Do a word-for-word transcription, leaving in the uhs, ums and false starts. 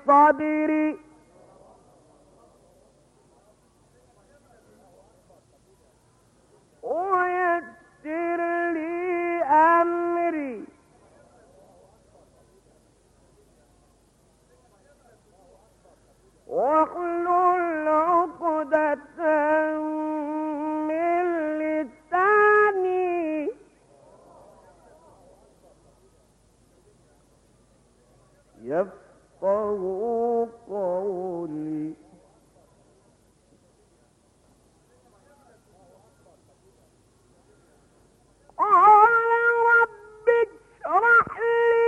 صدري ويسر لي أمري واحلل عقدة من لساني يفقهوا قولي.